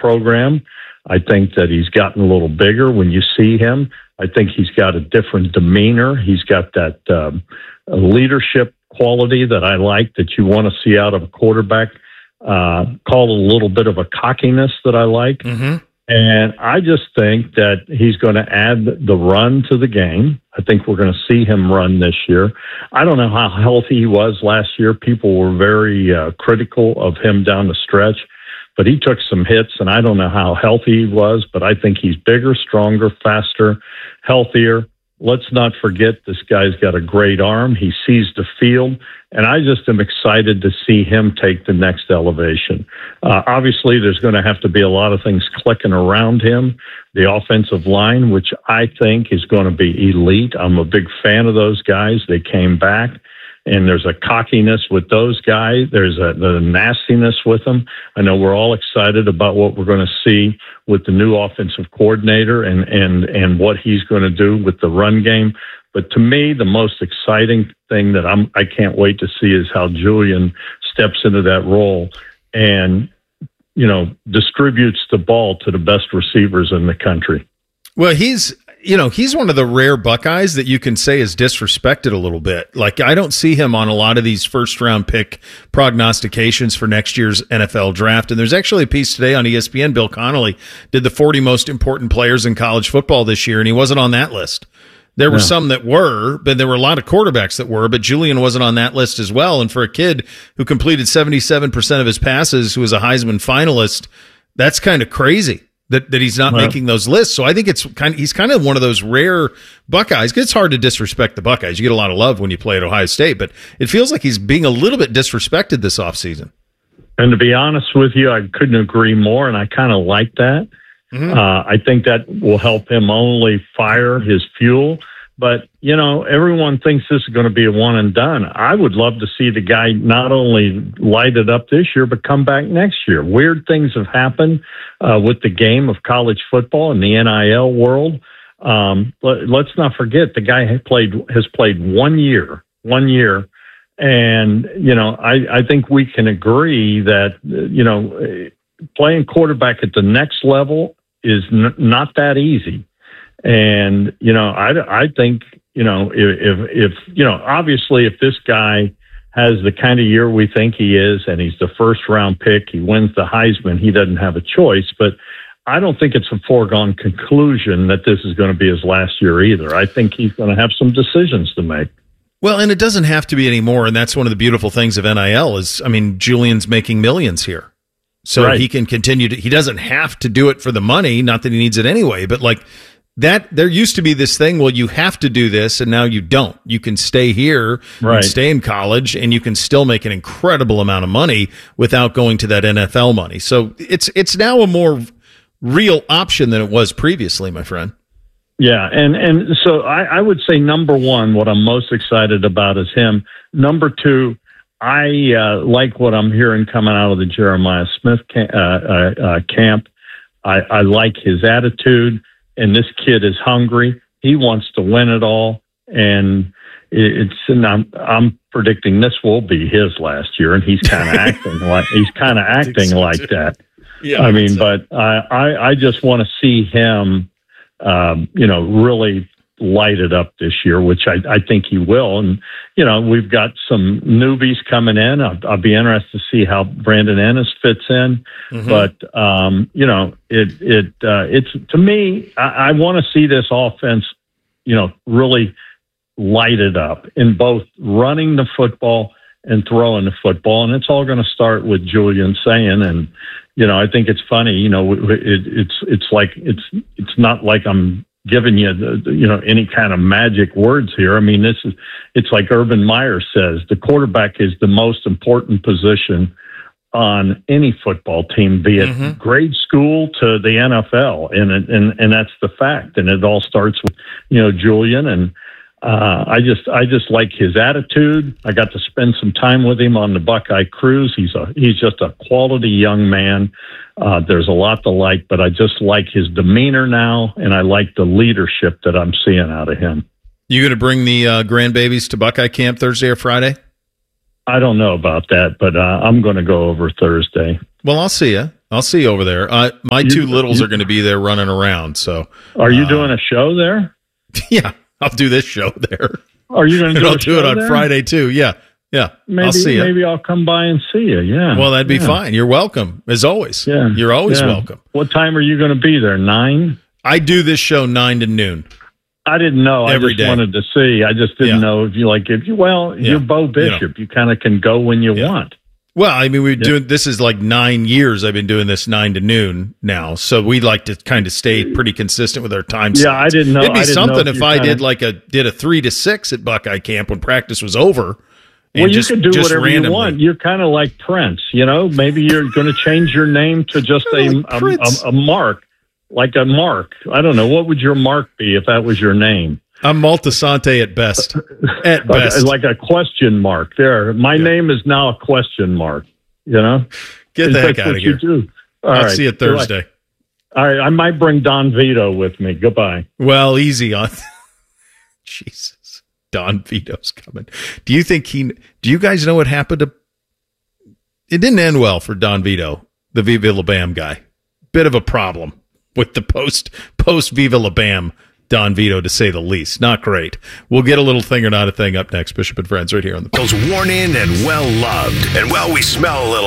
program. I think that he's gotten a little bigger when you see him. I think he's got a different demeanor. He's got that leadership quality that I like, that you want to see out of a quarterback. Call it a little bit of a cockiness that I like. Mm-hmm. And I just think that he's going to add the run to the game. I think we're going to see him run this year. I don't know how healthy he was last year. People were very critical of him down the stretch, but he took some hits, and I don't know how healthy he was, but I think he's bigger, stronger, faster, healthier. Let's not forget this guy's got a great arm. He sees the field, and I just am excited to see him take the next elevation. Obviously, there's going to have to be a lot of things clicking around him. The offensive line, which I think is going to be elite. I'm a big fan of those guys. They came back. And there's a cockiness with those guys. There's the nastiness with them. I know we're all excited about what we're going to see with the new offensive coordinator and what he's going to do with the run game. But to me, the most exciting thing that I can't wait to see is how Julian steps into that role and, distributes the ball to the best receivers in the country. Well, he's one of the rare Buckeyes that you can say is disrespected a little bit. Like, I don't see him on a lot of these first-round pick prognostications for next year's NFL draft. And there's actually a piece today on ESPN. Bill Connolly did the 40 most important players in college football this year, and he wasn't on that list. There were some that were, but there were a lot of quarterbacks that were, but Julian wasn't on that list as well. And for a kid who completed 77% of his passes, who was a Heisman finalist, that's kind of crazy. That he's not making those lists. So I think he's kind of one of those rare Buckeyes. It's hard to disrespect the Buckeyes. You get a lot of love when you play at Ohio State, but it feels like he's being a little bit disrespected this offseason. And to be honest with you, I couldn't agree more, and I kind of like that. Mm-hmm. I think that will help him only fire his fuel. But, everyone thinks this is going to be a one and done. I would love to see the guy not only light it up this year, but come back next year. Weird things have happened with the game of college football in the NIL world. Let's not forget the guy has played 1 year. And, I think we can agree that, playing quarterback at the next level is not that easy. And, I think, if obviously if this guy has the kind of year we think he is, and he's the first round pick, he wins the Heisman, he doesn't have a choice. But I don't think it's a foregone conclusion that this is going to be his last year either. I think he's going to have some decisions to make. Well, and it doesn't have to be anymore. And that's one of the beautiful things of NIL is, Julian's making millions here. So he can continue he doesn't have to do it for the money, not that he needs it anyway, but like, that there used to be this thing, well, you have to do this, and now you don't. You can stay here, and stay in college, and you can still make an incredible amount of money without going to that NFL money. So it's now a more real option than it was previously, my friend. Yeah, and so I would say number one, what I'm most excited about is him. Number two, I like what I'm hearing coming out of the Jeremiah Smith camp. I like his attitude. And this kid is hungry. He wants to win it all. And I'm predicting this will be his last year. And he's kind of acting like that. Yeah, but I just want to see him, really light it up this year, which I think he will. And, we've got some newbies coming in. I'll be interested to see how Brandon Ennis fits in. Mm-hmm. But, it's to me, I want to see this offense, really light it up in both running the football and throwing the football. And it's all going to start with Julian saying, and, I think it's funny, it's not like I'm giving you any kind of magic words here. It's like Urban Meyer says, the quarterback is the most important position on any football team, be it grade school to the NFL. And that's the fact. And it all starts with, Julian. And I just like his attitude. I got to spend some time with him on the Buckeye cruise. He's just a quality young man. There's a lot to like, but I just like his demeanor now, and I like the leadership that I'm seeing out of him. You going to bring the grandbabies to Buckeye camp Thursday or Friday? I don't know about that, but I'm going to go over Thursday. Well, I'll see you. I'll see you over there. My two littles are going to be there running around. So, are you doing a show there? Yeah, I'll do this show there. Are you going to do I'll do it on Friday too. Yeah. I'll see you. Maybe I'll come by and see you. Yeah. Well, that'd be fine. You're welcome, as always. Yeah. You're always welcome. What time are you going to be there? 9? I do this show 9 to noon. I didn't know. Every day. Wanted to see. I just didn't know if you're Bo Bishop. You kind of can go when you want. Well, I mean, this is like 9 years. I've been doing this 9 to noon now. So we like to kind of stay pretty consistent with our time slots. Yeah, I didn't know. It'd be something if I did a 3 to 6 at Buckeye Camp when practice was over. Well, you could do whatever you want. You're kind of like Prince, Maybe you're going to change your name to just a mark, like a mark. I don't know. What would your mark be if that was your name? I'm Maltasante at best. At best. Like a question mark. There. My name is now a question mark, Get the heck out of here. I'll see you Thursday. All right. I might bring Don Vito with me. Goodbye. Well, easy on. Jesus. Don Vito's coming. Do you guys know what happened to? It didn't end well for Don Vito, the Viva La Bam guy. Bit of a problem with the post Viva La Bam Don Vito, to say the least. Not great. We'll get a little thing or not a thing up next. Bishop and Friends right here on the. Those worn in and well loved, and we smell a little,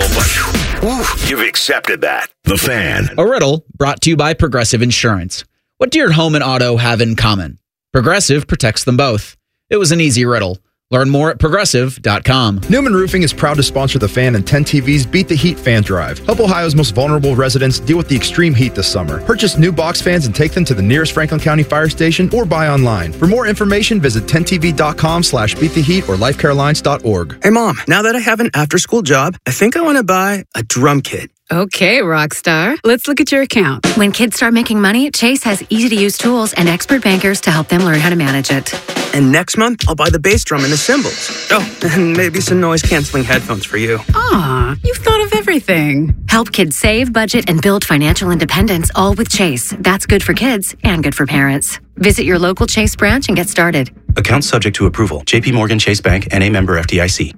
but you've accepted that. The Fan. A riddle brought to you by Progressive Insurance. What do your home and auto have in common? Progressive protects them both. It was an easy riddle. Learn more at Progressive.com. Newman Roofing is proud to sponsor The Fan and 10 TV's Beat the Heat fan drive. Help Ohio's most vulnerable residents deal with the extreme heat this summer. Purchase new box fans and take them to the nearest Franklin County fire station or buy online. For more information, visit 10tv.com/beattheheat or lifecarelines.org. Hey, Mom, now that I have an after-school job, I think I want to buy a drum kit. Okay, Rockstar. Let's look at your account. When kids start making money, Chase has easy-to-use tools and expert bankers to help them learn how to manage it. And next month, I'll buy the bass drum and the cymbals. Oh, and maybe some noise-canceling headphones for you. Aw, you've thought of everything. Help kids save, budget, and build financial independence, all with Chase. That's good for kids and good for parents. Visit your local Chase branch and get started. Account subject to approval. J.P. Morgan Chase Bank, N.A. member FDIC.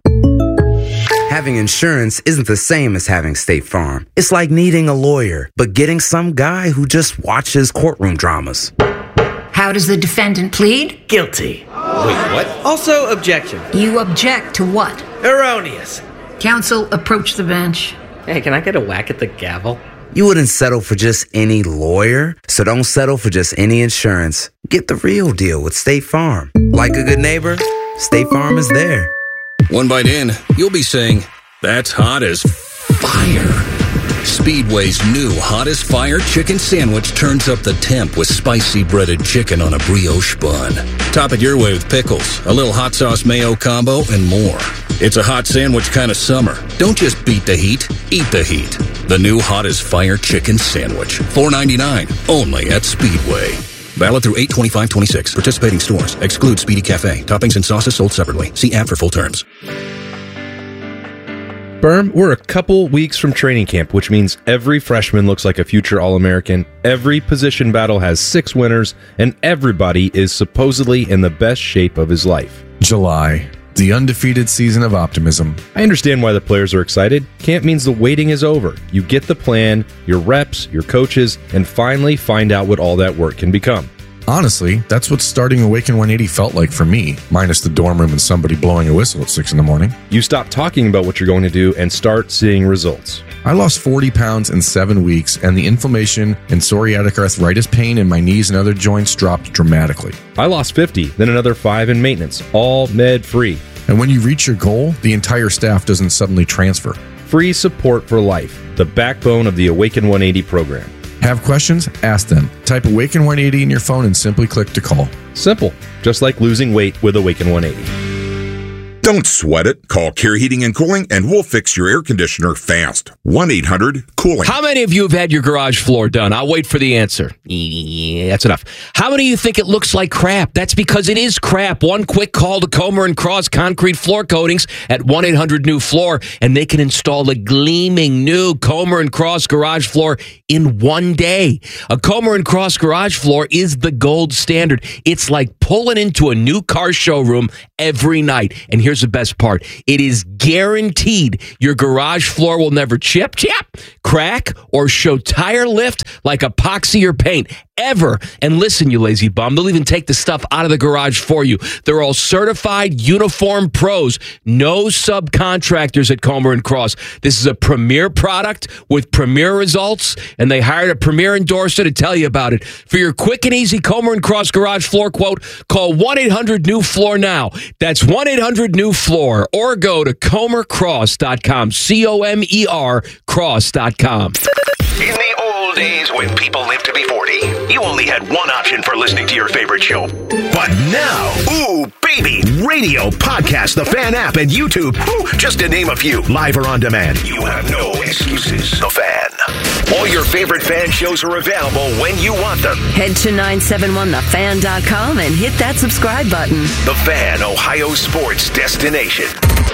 Having insurance isn't the same as having State Farm. It's like needing a lawyer, but getting some guy who just watches courtroom dramas. How does the defendant plead? Guilty. Wait, what? Also, objection. You object to what? Erroneous. Counsel, approach the bench. Hey, can I get a whack at the gavel? You wouldn't settle for just any lawyer, so don't settle for just any insurance. Get the real deal with State Farm. Like a good neighbor, State Farm is there. One bite in, you'll be saying, that's hot as fire. Speedway's new Hot as Fire chicken sandwich turns up the temp with spicy breaded chicken on a brioche bun. Top it your way with pickles, a little hot sauce mayo combo, and more. It's a hot sandwich kind of summer. Don't just beat the heat, eat the heat. The new Hot as Fire chicken sandwich. $4.99, only at Speedway. Valid through 8/25/26. Participating stores. Exclude Speedy Cafe. Toppings and sauces sold separately. See app for full terms. Berm, we're a couple weeks from training camp, which means every freshman looks like a future All-American, every position battle has 6 winners, and everybody is supposedly in the best shape of his life. July. The undefeated season of optimism. I understand why the players are excited. Camp means the waiting is over. You get the plan, your reps, your coaches, and finally find out what all that work can become. Honestly, that's what starting Awaken 180 felt like for me, minus the dorm room and somebody blowing a whistle at 6 in the morning. You stop talking about what you're going to do and start seeing results. I lost 40 pounds in 7 weeks, and the inflammation and psoriatic arthritis pain in my knees and other joints dropped dramatically. I lost 50, then another 5 in maintenance, all med-free. And when you reach your goal, the entire staff doesn't suddenly transfer. Free support for life, the backbone of the Awaken 180 program. Have questions? Ask them. Type Awaken 180 in your phone and simply click to call. Simple, just like losing weight with Awaken 180. Don't sweat it. Call Care Heating and Cooling and we'll fix your air conditioner fast. 1-800-COOLING. How many of you have had your garage floor done? I'll wait for the answer. Yeah, that's enough. How many of you think it looks like crap? That's because it is crap. One quick call to Comer & Cross Concrete Floor Coatings at 1-800-NEW-FLOOR and they can install a gleaming new Comer & Cross garage floor in one day. A Comer & Cross garage floor is the gold standard. It's like pulling into a new car showroom every night. And here's here's the best part. It is guaranteed your garage floor will never chip, crack, or show tire lift like epoxy or paint. Ever. And listen, you lazy bum, they'll even take the stuff out of the garage for you. They're all certified uniform pros. No subcontractors at Comer and Cross. This is a premier product with premier results, and they hired a premier endorser to tell you about it. For your quick and easy Comer and Cross garage floor quote, call 1-800-NEW-FLOOR now. That's 1-800-NEW-FLOOR, or go to comercross.com. COMER cross.com. In the old days when people lived to be 40, you only had one option for listening to your favorite show. But now, ooh, baby, radio, podcast, the Fan app, and YouTube, just to name a few, live or on demand. You have no excuses. The Fan. All your favorite Fan shows are available when you want them. Head to 971thefan.com and hit that subscribe button. The Fan, Ohio sports destination.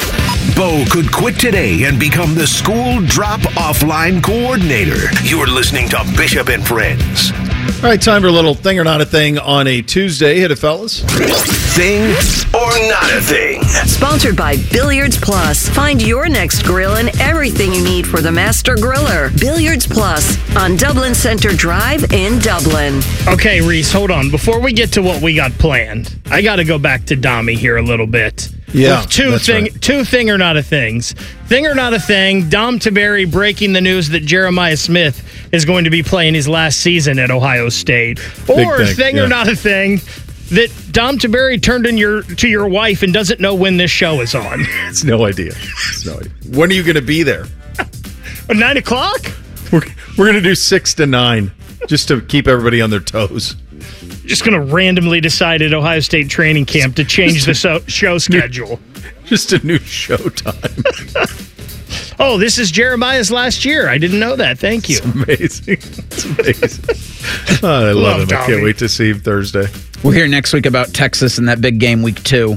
Bo could quit today and become the school drop-off line coordinator. You're listening to Bishop and Friends. All right, time for a little thing or not a thing on a Tuesday. Hit it, fellas. Thing or not a thing. Sponsored by Billiards Plus. Find your next grill and everything you need for the Master Griller. Billiards Plus on Dublin Center Drive in Dublin. Okay, Reese, hold on. Before we get to what we got planned, I got to go back to Dami here a little bit. Yeah, two thing or not a things. Thing or not a thing, Dom Tiberi breaking the news that Jeremiah Smith is going to be playing his last season at Ohio State. Or thing or not a thing, that Dom Tiberi turned in to your wife and doesn't know when this show is on. It's no idea. When are you going to be there? At 9 o'clock? We're going to do 6 to 9 just to keep everybody on their toes. Just going to randomly decide at Ohio State training camp to change the show schedule. Just a new show time. Oh, this is Jeremiah's last year. I didn't know that. Thank you. It's amazing. Oh, I love him. I can't wait to see him Thursday. We'll hear next week about Texas and that big game week 2.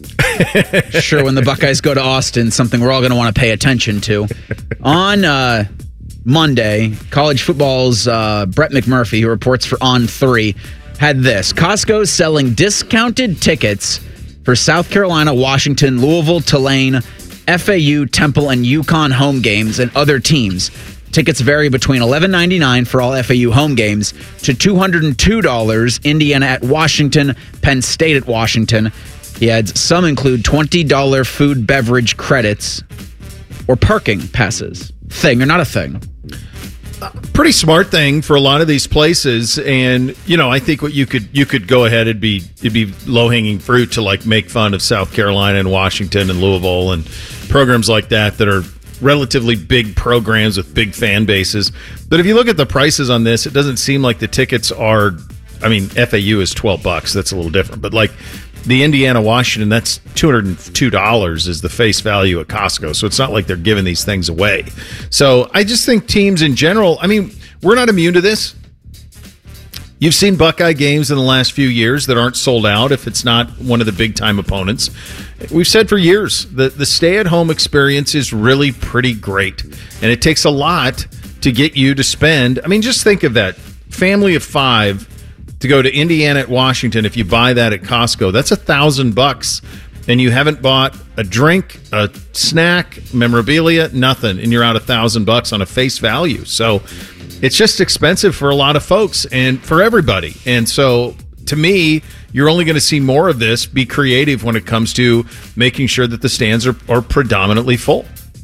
Sure, when the Buckeyes go to Austin, something we're all going to want to pay attention to. On Monday, college football's Brett McMurphy, who reports for On3, had this. Costco's selling discounted tickets for South Carolina, Washington, Louisville, Tulane, FAU, Temple, and UConn home games and other teams. Tickets vary between $11.99 for all FAU home games to $202, Indiana at Washington, Penn State at Washington. He adds some include $20 food beverage credits or parking passes. Thing or not a thing? Pretty smart thing for a lot of these places, and I think what you could go ahead, it'd be low hanging fruit to like make fun of South Carolina and Washington and Louisville and programs like that are relatively big programs with big fan bases. But if you look at the prices on this, it doesn't seem like the tickets are. I mean, FAU is $12. That's a little different, but like the Indiana Washington, that's $202 is the face value at Costco. So it's not like they're giving these things away. So I just think teams in general, I mean, we're not immune to this. You've seen Buckeye games in the last few years that aren't sold out if it's not one of the big-time opponents. We've said for years that the stay-at-home experience is really pretty great, and it takes a lot to get you to spend. I mean, just think of that. Family of 5 to go to Indiana at Washington. If you buy that at Costco, that's $1,000, and you haven't bought a drink, a snack, memorabilia, nothing, and you're out $1,000 on a face value. So it's just expensive for a lot of folks and for everybody. And so to me, you're only going to see more of this. Be creative when it comes to making sure that the stands are predominantly full.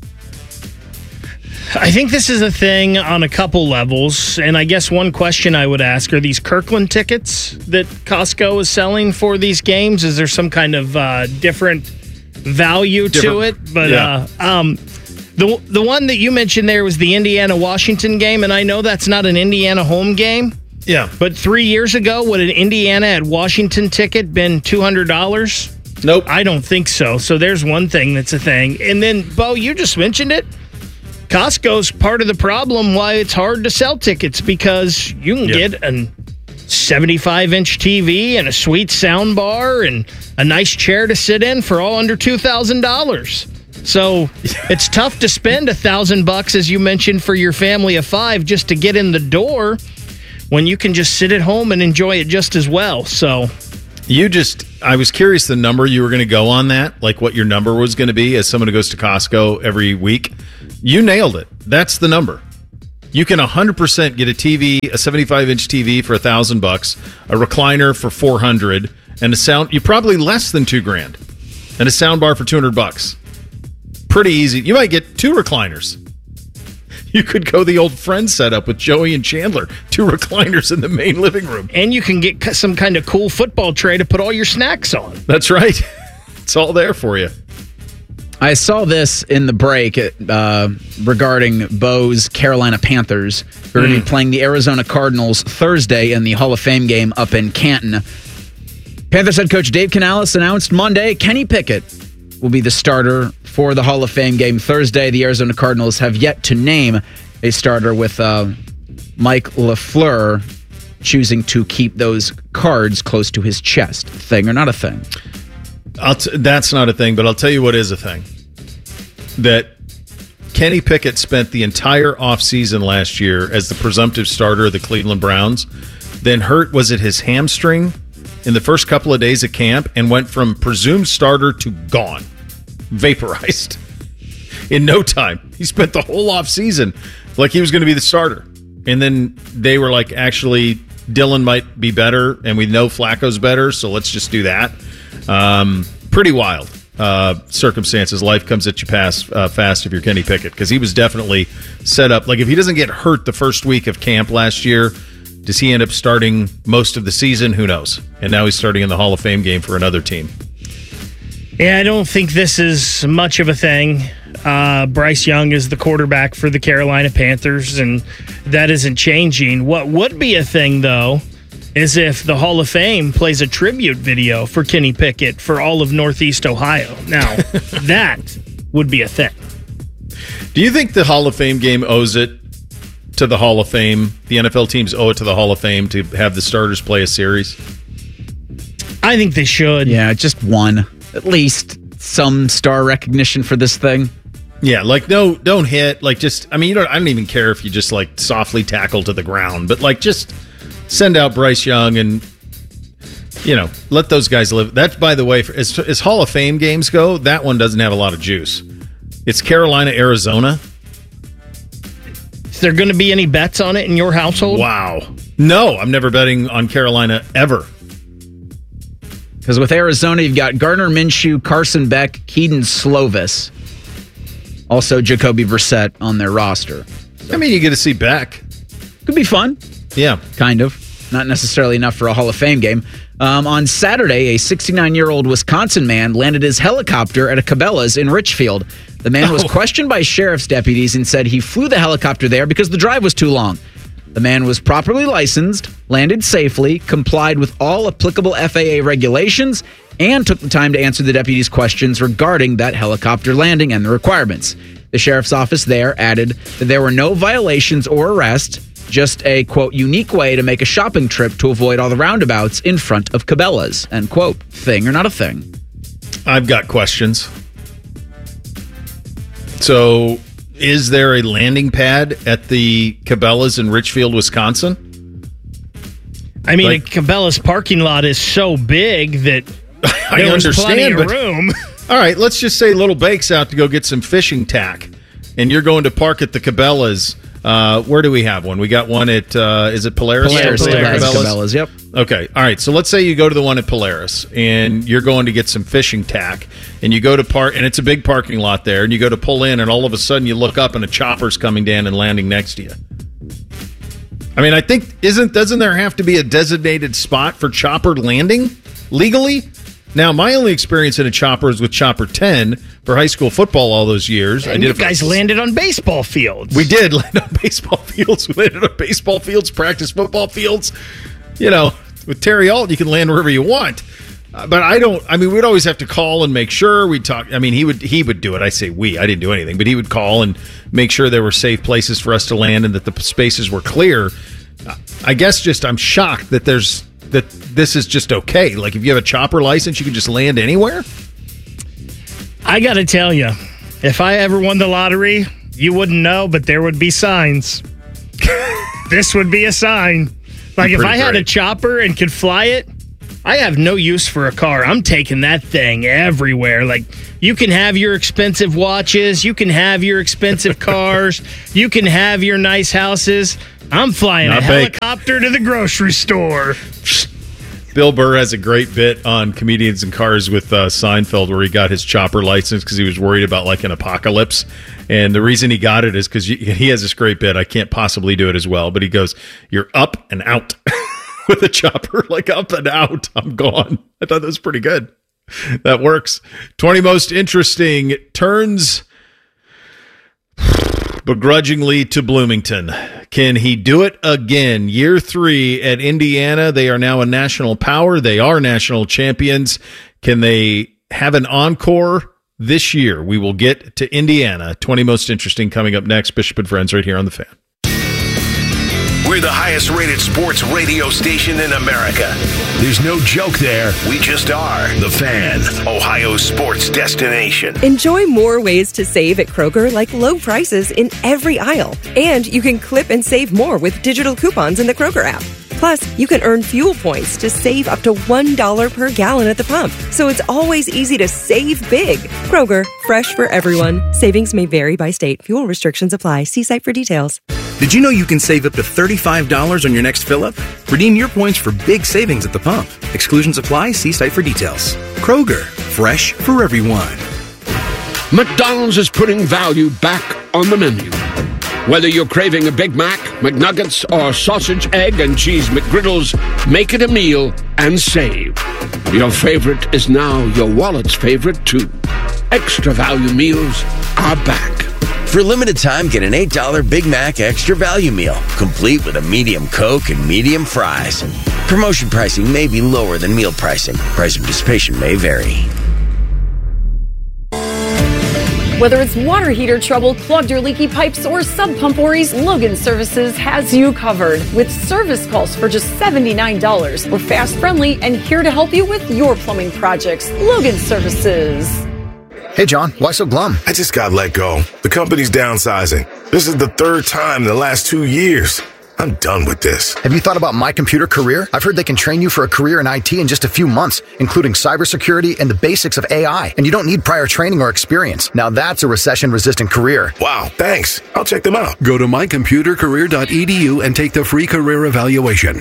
I think this is a thing on a couple levels, and I guess one question I would ask, are these Kirkland tickets that Costco is selling for these games? Is there some kind of different value to it? But yeah. The one that you mentioned there was the Indiana-Washington game, and I know that's not an Indiana home game. Yeah. But 3 years ago, would an Indiana at Washington ticket been $200? Nope. I don't think so. So there's one thing that's a thing. And then, Bo, you just mentioned it. Costco's part of the problem why it's hard to sell tickets, because you can get a 75-inch TV and a sweet sound bar and a nice chair to sit in for all under $2,000. So it's tough to spend $1,000, as you mentioned, for your family of 5 just to get in the door when you can just sit at home and enjoy it just as well. So I was curious the number you were going to go on that, like what your number was going to be as someone who goes to Costco every week. You nailed it. That's the number. You can 100% get a TV, a 75-inch TV for $1,000, a recliner for $400, and a sound. You probably less than $2,000, and a sound bar for $200. Pretty easy. You might get 2 recliners. You could go the old Friends setup with Joey and Chandler, 2 recliners in the main living room. And you can get some kind of cool football tray to put all your snacks on. That's right. It's all there for you. I saw this in the break regarding Bo's Carolina Panthers, who are going to be playing the Arizona Cardinals Thursday in the Hall of Fame game up in Canton. Panthers head coach Dave Canales announced Monday Kenny Pickett will be the starter for the Hall of Fame game Thursday. The Arizona Cardinals have yet to name a starter, with Mike LaFleur choosing to keep those cards close to his chest. Thing or not a thing? That's not a thing, but I'll tell you what is a thing. That Kenny Pickett spent the entire offseason last year as the presumptive starter of the Cleveland Browns, then hurt, was it his hamstring, in the first couple of days of camp, and went from presumed starter to gone. Vaporized. In no time. He spent the whole offseason like he was going to be the starter. And then they were like, actually, Dylan might be better, and we know Flacco's better, so let's just do that. Pretty wild circumstances. Life comes at you fast if you're Kenny Pickett, because he was definitely set up. Like, if he doesn't get hurt the first week of camp last year, does he end up starting most of the season? Who knows? And now he's starting in the Hall of Fame game for another team. Yeah, I don't think this is much of a thing. Bryce Young is the quarterback for the Carolina Panthers, and that isn't changing. What would be a thing, though, is if the Hall of Fame plays a tribute video for Kenny Pickett for all of Northeast Ohio. Now, that would be a thing. Do you think the Hall of Fame game owes it to the Hall of Fame? The NFL teams owe it to the Hall of Fame to have the starters play a series? I think they should. Yeah, just one. At least some star recognition for this thing. Yeah, like, no, don't hit. Like, just, I mean, I don't even care if you just, like, softly tackle to the ground. But, like, just send out Bryce Young and, you know, let those guys live. That, by the way, as Hall of Fame games go, that one doesn't have a lot of juice. It's Carolina, Arizona. Is there going to be any bets on it in your household? Wow. No, I'm never betting on Carolina ever. Because with Arizona, you've got Gardner Minshew, Carson Beck, Keaton Slovis. Also, Jacoby Brissett on their roster. I mean, you get to see Beck. Could be fun. Yeah. Kind of. Not necessarily enough for a Hall of Fame game. On Saturday, a 69-year-old Wisconsin man landed his helicopter at a Cabela's in Richfield. The man was questioned by sheriff's deputies and said he flew the helicopter there because the drive was too long. The man was properly licensed, landed safely, complied with all applicable FAA regulations, and took the time to answer the deputies' questions regarding that helicopter landing and the requirements. The sheriff's office there added that there were no violations or arrests, just a, quote, unique way to make a shopping trip to avoid all the roundabouts in front of Cabela's, end quote. Thing or not a thing? I've got questions. So, is there a landing pad at the Cabela's in Richfield, Wisconsin? I mean, a Cabela's parking lot is so big that there was plenty of room. All right, let's just say Little Bake's out to go get some fishing tack, and you're going to park at the Cabela's. Where do we have one? We got one at, is it Polaris? Polaris. Cabela's, yep. Okay, all right. So let's say you go to the one at Polaris, and you're going to get some fishing tack, and you go to park, and it's a big parking lot there, and you go to pull in, and all of a sudden you look up, and a chopper's coming down and landing next to you. I mean, I think, doesn't there have to be a designated spot for chopper landing legally? Now, my only experience in a chopper is with Chopper 10 for high school football all those years. And you guys landed on baseball fields. We did land on baseball fields. We landed on baseball fields, practice football fields. You know, with Terry Alt, you can land wherever you want. But we'd always have to call and make sure. We'd talk. I mean, he would do it. I say we. I didn't do anything. But he would call and make sure there were safe places for us to land and that the spaces were clear. I guess just I'm shocked that this is just okay. Like, if you have a chopper license, you can just land anywhere? I got to tell you, if I ever won the lottery, you wouldn't know, but there would be signs. This would be a sign. Like, if I had a chopper and could fly it, I have no use for a car. I'm taking that thing everywhere. Like, you can have your expensive watches. You can have your expensive cars. You can have your nice houses. I'm flying a helicopter to the grocery store. Bill Burr has a great bit on Comedians in Cars with Seinfeld where he got his chopper license because he was worried about like an apocalypse. And the reason he got it is because he has this great bit. I can't possibly do it as well. But he goes, you're up and out with a chopper, like up and out. I'm gone. I thought that was pretty good. That works. 20 most interesting turns begrudgingly to Bloomington. Can he do it again? Year 3 at Indiana. They are now a national power. They are national champions. Can they have an encore this year? We will get to Indiana. 20 most interesting coming up next. Bishop and Friends right here on The Fan. We're the highest rated sports radio station in America. There's no joke there. We just are. The Fan, Ohio's sports destination. Enjoy more ways to save at Kroger, like low prices in every aisle. And you can clip and save more with digital coupons in the Kroger app. Plus, you can earn fuel points to save up to $1 per gallon at the pump. So it's always easy to save big. Kroger, fresh for everyone. Savings may vary by state. Fuel restrictions apply. See site for details. Did you know you can save up to $35 on your next fill-up? Redeem your points for big savings at the pump. Exclusions apply. See site for details. Kroger, fresh for everyone. McDonald's is putting value back on the menu. Whether you're craving a Big Mac, McNuggets, or sausage, egg, and cheese McGriddles, make it a meal and save. Your favorite is now your wallet's favorite, too. Extra value meals are back. For a limited time, get an $8 Big Mac Extra Value Meal, complete with a medium Coke and medium fries. Promotion pricing may be lower than meal pricing. Price of participation may vary. Whether it's water heater trouble, clogged or leaky pipes, or sub pump worries, Logan Services has you covered. With service calls for just $79. We're fast, friendly, and here to help you with your plumbing projects. Logan Services. Hey, John, why so glum? I just got let go. The company's downsizing. This is the third time in the last 2 years. I'm done with this. Have you thought about My Computer Career? I've heard they can train you for a career in IT in just a few months, including cybersecurity and the basics of AI. And you don't need prior training or experience. Now that's a recession-resistant career. Wow, thanks. I'll check them out. Go to mycomputercareer.edu and take the free career evaluation.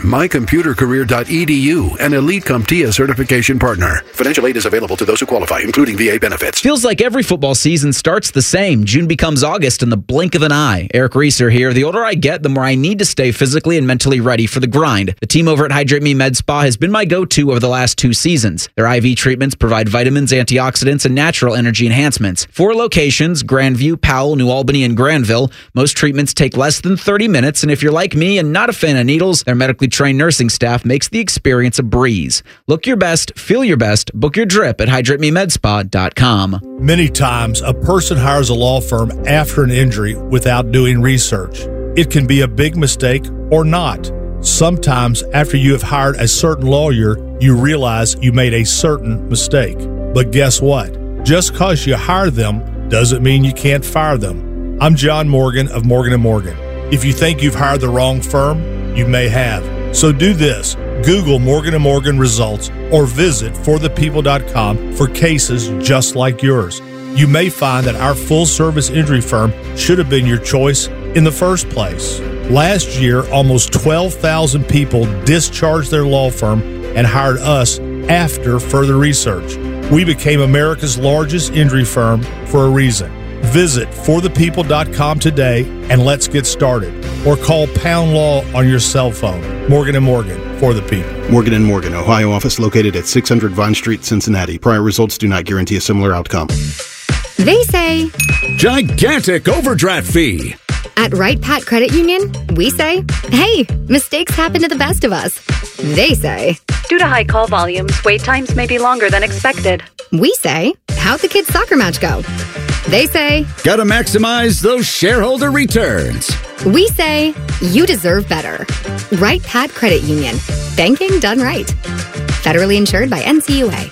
mycomputercareer.edu, an Elite CompTIA certification partner. Financial aid is available to those who qualify, including VA benefits. Feels like every football season starts the same. June becomes August in the blink of an eye. Eric Reeser here. The older I get, the more I need to stay physically and mentally ready for the grind. The team over at Hydrate Me Med Spa has been my go-to over the last 2 seasons. Their IV treatments provide vitamins, antioxidants, and natural energy enhancements. 4 locations, Grandview, Powell, New Albany, and Granville. Most treatments take less than 30 minutes, and if you're like me and not a fan of needles, their medically trained nursing staff makes the experience a breeze. Look your best, feel your best, book your drip at hydratememedspa.com. Many times, a person hires a law firm after an injury without doing research. It can be a big mistake or not. Sometimes after you have hired a certain lawyer, you realize you made a certain mistake. But guess what? Just because you hire them doesn't mean you can't fire them. I'm John Morgan of Morgan & Morgan. If you think you've hired the wrong firm, you may have. So do this. Google Morgan & Morgan results or visit forthepeople.com for cases just like yours. You may find that our full-service injury firm should have been your choice in the first place. Last year, almost 12,000 people discharged their law firm and hired us after further research. We became America's largest injury firm for a reason. Visit forthepeople.com today and let's get started. Or call Pound Law on your cell phone. Morgan & Morgan, for the people. Morgan & Morgan, Ohio office located at 600 Vine Street, Cincinnati. Prior results do not guarantee a similar outcome. They say gigantic overdraft fee. At Wright Pat Credit Union, we say, hey, mistakes happen to the best of us. They say, due to high call volumes, wait times may be longer than expected. We say, how'd the kids' soccer match go? They say, gotta maximize those shareholder returns. We say, you deserve better. Wright Pat Credit Union. Banking done right. Federally insured by NCUA.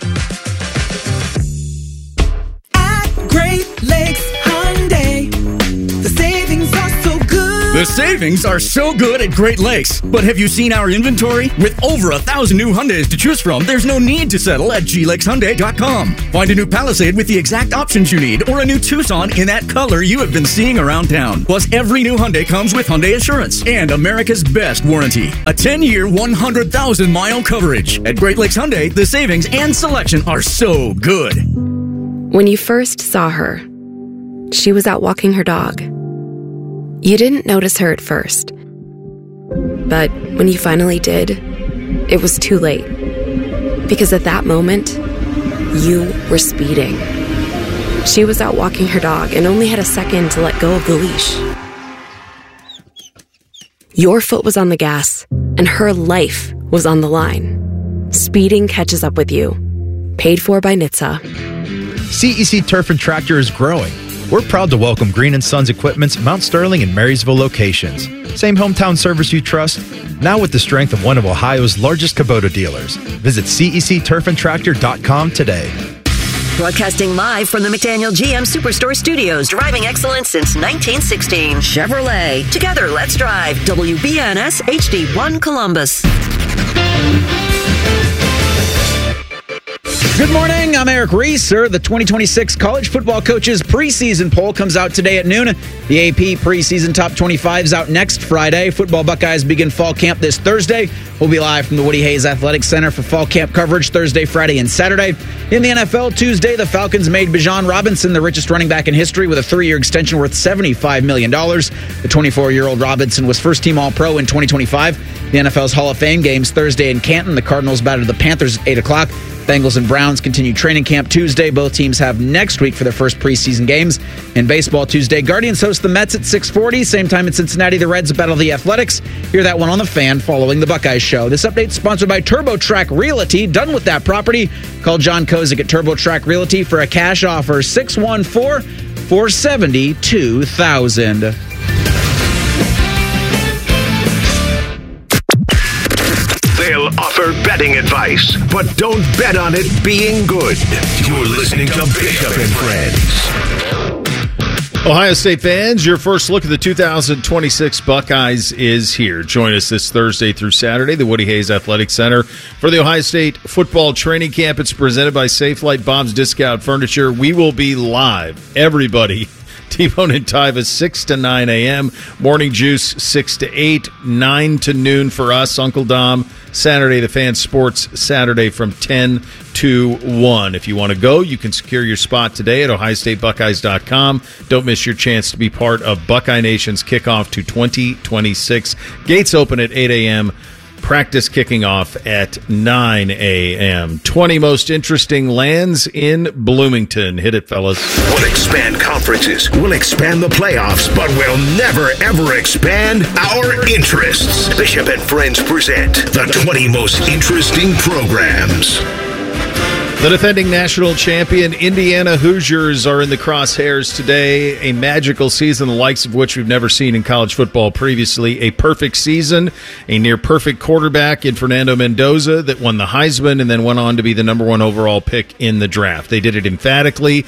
Great Lakes Hyundai. The savings are so good. The savings are so good at Great Lakes. But have you seen our inventory? With over 1,000 new Hyundais to choose from, there's no need to settle at glakeshyundai.com. Find a new Palisade with the exact options you need, or a new Tucson in that color you have been seeing around town. Plus, every new Hyundai comes with Hyundai Assurance and America's best warranty. A 10-year, 100,000-mile coverage. At Great Lakes Hyundai, the savings and selection are so good. When you first saw her, she was out walking her dog. You didn't notice her at first. But when you finally did, it was too late. Because at that moment, you were speeding. She was out walking her dog and only had a second to let go of the leash. Your foot was on the gas, and her life was on the line. Speeding catches up with you. Paid for by NHTSA. CEC Turf and Tractor is growing. We're proud to welcome Green & Sons Equipment's Mount Sterling and Marysville locations. Same hometown service you trust, now with the strength of one of Ohio's largest Kubota dealers. Visit CECTurfandTractor.com today. Broadcasting live from the McDaniel GM Superstore Studios, driving excellence since 1916. Chevrolet. Together, let's drive. WBNS HD1 Columbus. Good morning, I'm Eric Reeser. The 2026 College Football Coaches preseason poll comes out today at noon. The AP preseason top 25 is out next Friday. Football Buckeyes begin fall camp this Thursday. We'll be live from the Woody Hayes Athletic Center for fall camp coverage Thursday, Friday, and Saturday. In the NFL, Tuesday, the Falcons made Bijan Robinson the richest running back in history with a 3-year extension worth $75 million. The 24-year-old Robinson was first-team All-Pro in 2025. The NFL's Hall of Fame games Thursday in Canton. The Cardinals battled the Panthers at 8 o'clock. Bengals and Browns continue training camp Tuesday. Both teams have next week for their first preseason games. In baseball Tuesday, Guardians host the Mets at 6:40. Same time in Cincinnati, the Reds battle the Athletics. Hear that one on The Fan following the Buckeyes show. This update is sponsored by TurboTrack Realty. Done with that property? Call John Kozik at TurboTrack Realty for a cash offer. 614-470-2000. They'll offer betting advice, but don't bet on it being good. You're listening to Bishop and Friends. Ohio State fans, your first look at the 2026 Buckeyes is here. Join us this Thursday through Saturday, the Woody Hayes Athletic Center, for the Ohio State football training camp. It's presented by Safe Light Bob's Discount Furniture. We will be live, everybody. T-Bone and Tyva, 6 to 9 a.m. Morning Juice, 6 to 8, 9 to noon for us. Uncle Dom, Saturday, the Fan Sports, Saturday from 10 to 1. If you want to go, you can secure your spot today at OhioStateBuckeyes.com. Don't miss your chance to be part of Buckeye Nation's kickoff to 2026. Gates open at 8 a.m., practice kicking off at 9 a.m. 20 most interesting lands in Bloomington. Hit it, fellas. We'll expand conferences, we'll expand the playoffs, but we'll never, ever expand our interests. Bishop and Friends present the 20 most interesting programs. The defending national champion Indiana Hoosiers are in the crosshairs today. A magical season, the likes of which we've never seen in college football previously. A perfect season, a near-perfect quarterback in Fernando Mendoza that won the Heisman and then went on to be the number 1 overall pick in the draft. They did it emphatically.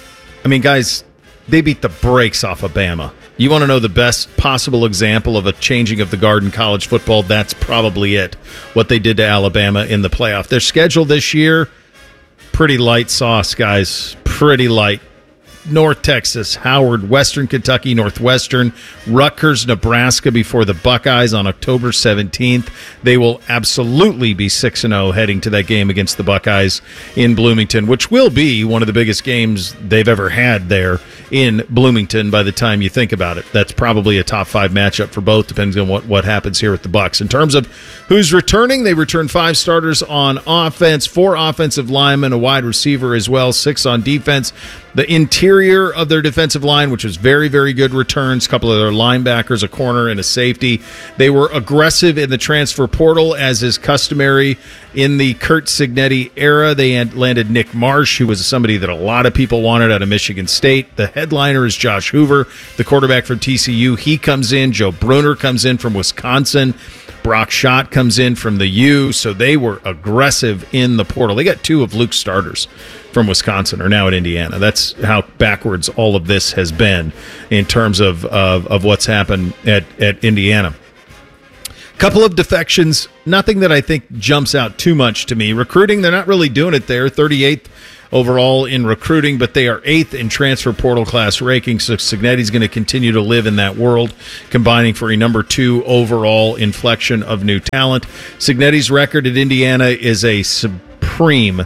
I mean, guys, they beat the brakes off of Bama. You want to know the best possible example of a changing of the guard in college football? That's probably it, what they did to Alabama in the playoff. Their schedule this year, pretty light sauce, guys. Pretty light. North Texas, Howard, Western Kentucky, Northwestern, Rutgers, Nebraska before the Buckeyes on October 17th. They will absolutely be 6-0 heading to that game against the Buckeyes in Bloomington, which will be one of the biggest games they've ever had there in Bloomington by the time you think about it. That's probably a top 5 matchup for both, depending on what happens here with the Bucs. In terms of who's returning, they return 5 starters on offense, 4 offensive linemen, a wide receiver as well, 6 on defense. The interior of their defensive line, which was very, very good returns, a couple of their linebackers, a corner, and a safety. They were aggressive in the transfer portal, as is customary in the Curt Cignetti era. They had landed Nick Marsh, who was somebody that a lot of people wanted out of Michigan State. The headliner is Josh Hoover, the quarterback from TCU. He comes in. Joe Bruner comes in from Wisconsin. Brock Schott comes in from the U, so they were aggressive in the portal. They got 2 of Luke's starters from Wisconsin are now at Indiana. That's how backwards all of this has been in terms of what's happened at Indiana. Couple of defections, nothing that I think jumps out too much to me. Recruiting, they're not really doing it there. 38th overall in recruiting, but they are 8th in transfer portal class rankings, so Cignetti's going to continue to live in that world, combining for a number 2 overall inflection of new talent. Cignetti's record at Indiana is a supreme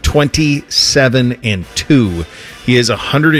27-2. He is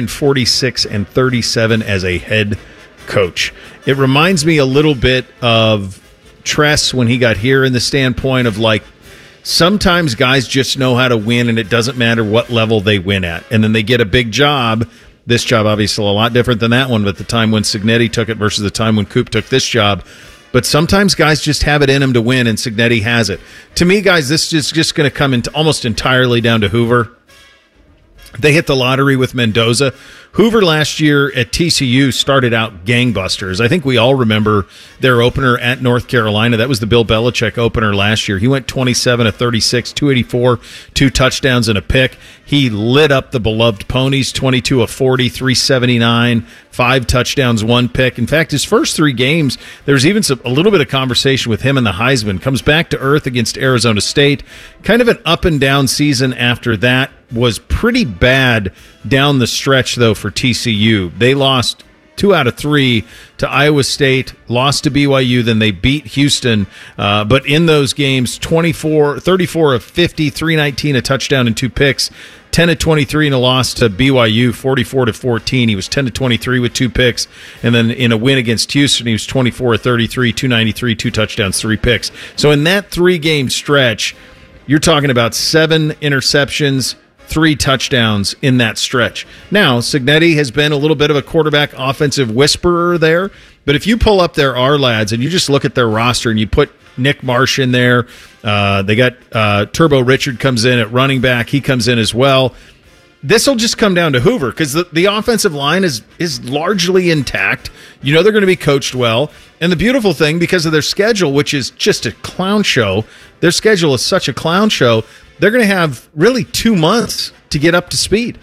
146-37 as a head coach. It reminds me a little bit of Tress when he got here, in the standpoint of like, sometimes guys just know how to win and it doesn't matter what level they win at. And then they get a big job. This job obviously a lot different than that one, but the time when Cignetti took it versus the time when Coop took this job. But sometimes guys just have it in them to win, and Cignetti has it. To me, guys, this is just going to come into almost entirely down to Hoover. They hit the lottery with Mendoza. Hoover last year at TCU started out gangbusters. I think we all remember their opener at North Carolina. That was the Bill Belichick opener last year. He went 27 of 36, 284, 2 touchdowns and a pick. He lit up the beloved Ponies, 22 of 40, 379, 5 touchdowns, 1 pick. In fact, his first 3 games, there was even a little bit of conversation with him and the Heisman. Comes back to earth against Arizona State. Kind of an up and down season after that. Was pretty bad down the stretch, though, for TCU. They lost 2 out of 3 to Iowa State, lost to BYU, then they beat Houston. But in those games, 34 of 50, 319, a touchdown and 2 picks, 10 of 23 in a loss to BYU, 44-14. He was 10 of 23 with 2 picks. And then in a win against Houston, he was 24 of 33, 293, 2 touchdowns, 3 picks. So in that 3-game stretch, you're talking about 7 interceptions, 3 touchdowns in that stretch. Now, Cignetti has been a little bit of a quarterback offensive whisperer there, but if you pull up their R-Lads and you just look at their roster and you put Nick Marsh in there, they got Turbo Richard comes in at running back. He comes in as well. This will just come down to Hoover because the offensive line is largely intact. You know they're going to be coached well. And the beautiful thing, because of their schedule, which is just a clown show, their schedule is such a clown show, they're going to have really 2 months to get up to speed.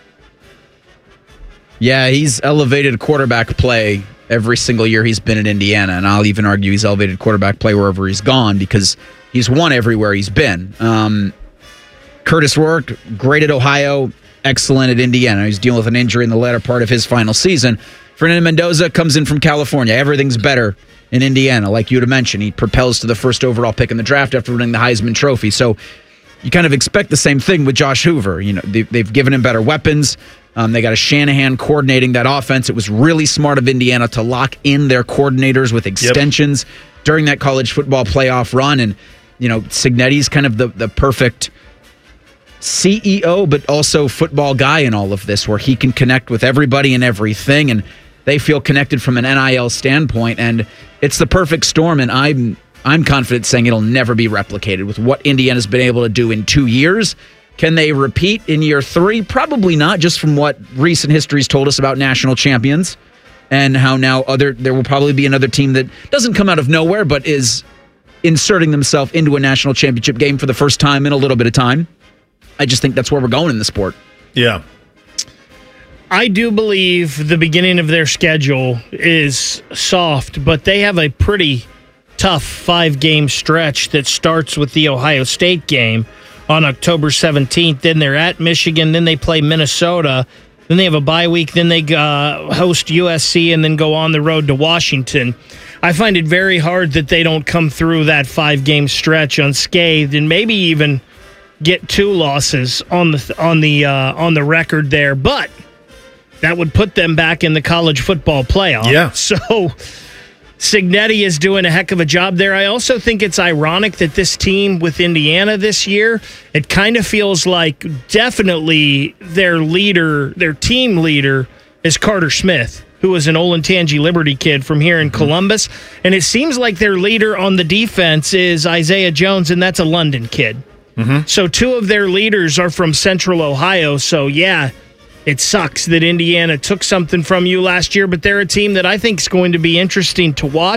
Yeah, he's elevated quarterback play every single year he's been in Indiana, and I'll even argue he's elevated quarterback play wherever he's gone because he's won everywhere he's been. Curtis Rourke, great at Ohio, excellent at Indiana. He's dealing with an injury in the latter part of his final season. Fernando Mendoza comes in from California. Everything's better in Indiana, like you had mentioned. He propels to the first overall pick in the draft after winning the Heisman Trophy. So you kind of expect the same thing with Josh Hoover. You know, they've given him better weapons. They got a Shanahan coordinating that offense. It was really smart of Indiana to lock in their coordinators with extensions during that college football playoff run. And, you know, Cignetti's kind of the perfect CEO, but also football guy in all of this, where he can connect with everybody and everything. And they feel connected from an NIL standpoint. And it's the perfect storm. And I'm confident saying it'll never be replicated with what Indiana's been able to do in 2 years. Can they repeat in year 3? Probably not, just from what recent history's told us about national champions and how now there will probably be another team that doesn't come out of nowhere but is inserting themselves into a national championship game for the first time in a little bit of time. I just think that's where we're going in the sport. Yeah. I do believe the beginning of their schedule is soft, but they have a pretty tough 5-game stretch that starts with the Ohio State game on October 17th. Then they're at Michigan. Then they play Minnesota. Then they have a bye week. Then they host USC and then go on the road to Washington. I find it very hard that they don't come through that 5-game stretch unscathed and maybe even get 2 losses on the record there. But that would put them back in the college football playoff. Yeah. So Cignetti is doing a heck of a job there. I also think it's ironic that this team with Indiana this year, it kind of feels like definitely their team leader is Carter Smith, who was an Olentangy Liberty kid from here in Columbus. And it seems like their leader on the defense is Isaiah Jones, and that's a London kid. So 2 of their leaders are from Central Ohio. So, yeah, it sucks that Indiana took something from you last year, but they're a team that I think is going to be interesting to watch.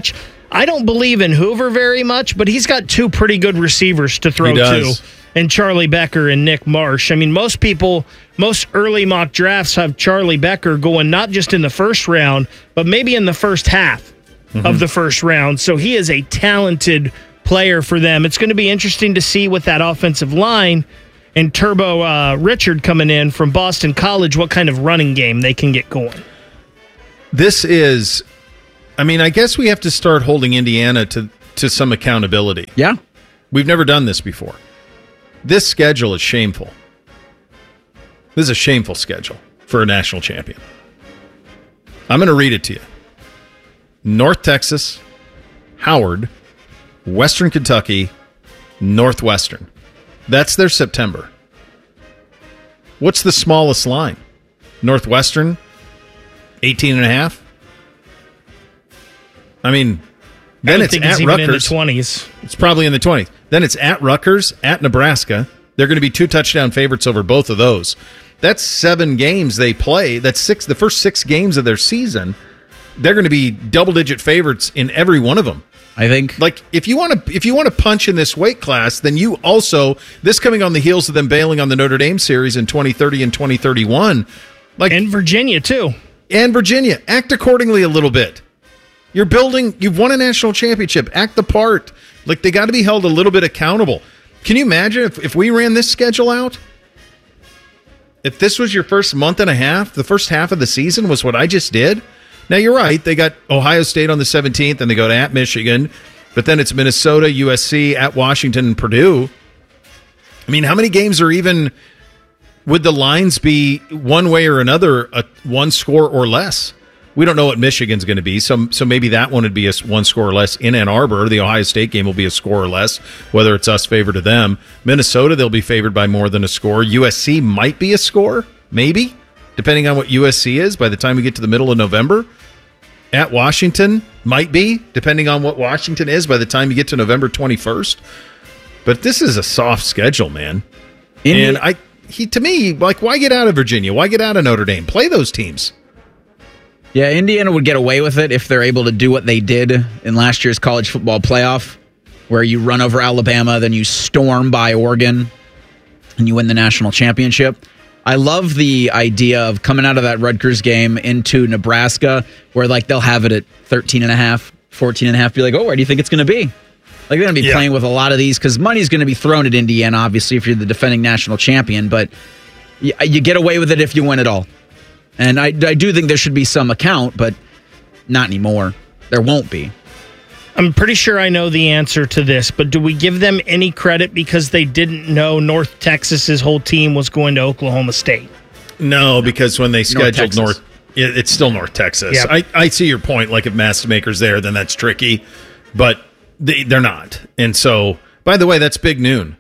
I don't believe in Hoover very much, but he's got two pretty good receivers to throw to, and Charlie Becker and Nick Marsh. I mean, most early mock drafts have Charlie Becker going not just in the first round, but maybe in the first half of the first round. So he is a talented player for them. It's going to be interesting to see with that offensive line and Turbo Richard coming in from Boston College, what kind of running game they can get going. This is, I mean, I guess we have to start holding Indiana to some accountability. Yeah. We've never done this before. This schedule is shameful. This is a shameful schedule for a national champion. I'm going to read it to you. North Texas, Howard, Western Kentucky, Northwestern. That's their September. What's the smallest line? Northwestern, 18.5? I mean, then it's at Rutgers. In the 20s. It's probably in the 20s. Then it's at Rutgers, at Nebraska. They're going to be 2 touchdown favorites over both of those. That's 7 games they play. That's the first 6 games of their season. They're going to be double-digit favorites in every one of them. I think, like, if you want to punch in this weight class, then you also, this coming on the heels of them bailing on the Notre Dame series in 2030 and 2031, like, and Virginia too, and Virginia, act accordingly a little bit. You've won a national championship. Act the part. Like, they got to be held a little bit accountable. Can you imagine if we ran this schedule out? If this was your first month and a half, the first half of the season was what I just did. Now, you're right. They got Ohio State on the 17th, and they go to at Michigan. But then it's Minnesota, USC, at Washington, and Purdue. I mean, how many games are even, would the lines be one way or another, one score or less? We don't know what Michigan's going to be, so maybe that one would be a one score or less in Ann Arbor. The Ohio State game will be a score or less, whether it's us favored to them. Minnesota, they'll be favored by more than a score. USC might be a score, maybe, depending on what USC is by the time we get to the middle of November. At Washington, might be, depending on what Washington is by the time you get to November 21st. But this is a soft schedule, man. To me, like, why get out of Virginia? Why get out of Notre Dame? Play those teams. Yeah, Indiana would get away with it if they're able to do what they did in last year's college football playoff, where you run over Alabama, then you storm by Oregon, and you win the national championship. I love the idea of coming out of that Rutgers game into Nebraska, where, like, they'll have it at 13.5, 14.5. Be like, oh, where do you think it's going to be? Like, they're going to be playing with a lot of these because money's going to be thrown at Indiana, obviously, if you're the defending national champion. But you get away with it if you win it all. And I do think there should be some account, but not anymore. There won't be. I'm pretty sure I know the answer to this, but do we give them any credit because they didn't know North Texas's whole team was going to Oklahoma State? No, because when they scheduled North, it's still North Texas. Yep. I see your point. Like, if Mastemaker's there, then that's tricky, but they're not. And so, by the way, that's Big Noon.